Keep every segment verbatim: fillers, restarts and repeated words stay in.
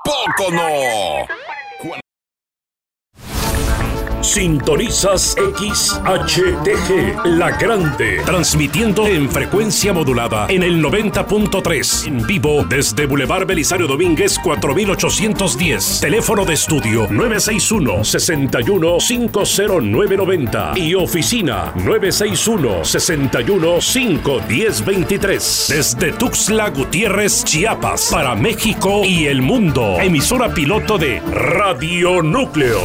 poco no? Sintonizas X H T G, La Grande, transmitiendo en frecuencia modulada en el noventa punto tres, en vivo desde Boulevard Belisario Domínguez cuatro mil ochocientos diez, teléfono de estudio nueve seis uno, seis uno cinco cero nueve nueve cero y oficina nueve seis uno, seis uno cinco uno cero dos tres, desde Tuxtla Gutiérrez, Chiapas, para México y el mundo, emisora piloto de Radio Núcleo.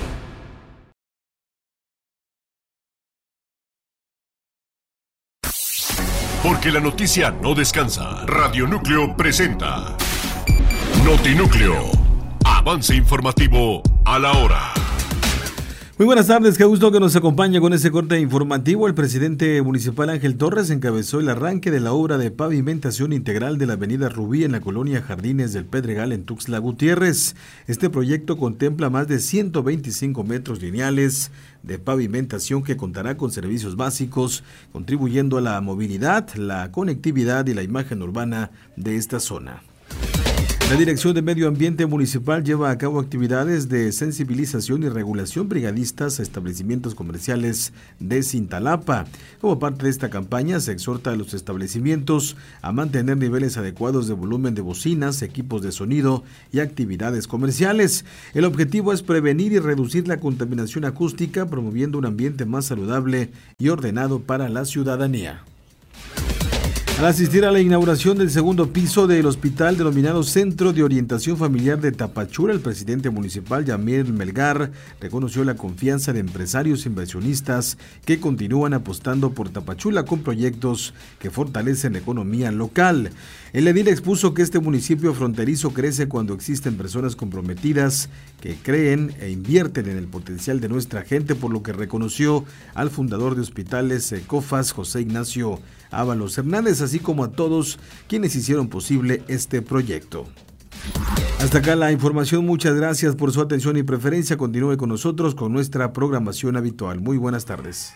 Porque la noticia no descansa. Radio Núcleo presenta Notinúcleo. Avance informativo a la hora. Muy buenas tardes, qué gusto que nos acompañe con ese corte informativo. El presidente municipal Ángel Torres encabezó el arranque de la obra de pavimentación integral de la avenida Rubí en la colonia Jardines del Pedregal en Tuxtla Gutiérrez. Este proyecto contempla más de ciento veinticinco metros lineales de pavimentación que contará con servicios básicos, contribuyendo a la movilidad, la conectividad y la imagen urbana de esta zona. La Dirección de Medio Ambiente Municipal lleva a cabo actividades de sensibilización y regulación brigadistas a establecimientos comerciales de Cintalapa. Como parte de esta campaña, se exhorta a los establecimientos a mantener niveles adecuados de volumen de bocinas, equipos de sonido y actividades comerciales. El objetivo es prevenir y reducir la contaminación acústica, promoviendo un ambiente más saludable y ordenado para la ciudadanía. Al asistir a la inauguración del segundo piso del hospital denominado Centro de Orientación Familiar de Tapachula, el presidente municipal Yamir Melgar reconoció la confianza de empresarios e inversionistas que continúan apostando por Tapachula con proyectos que fortalecen la economía local. El edil expuso que este municipio fronterizo crece cuando existen personas comprometidas que creen e invierten en el potencial de nuestra gente, por lo que reconoció al fundador de Hospitales Ecofas, José Ignacio Ábalos Hernández, así como a todos quienes hicieron posible este proyecto. Hasta acá la información, muchas gracias por su atención y preferencia. Continúe con nosotros con nuestra programación habitual. Muy buenas tardes.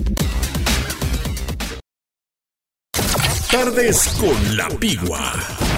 Tardes con la Pigua.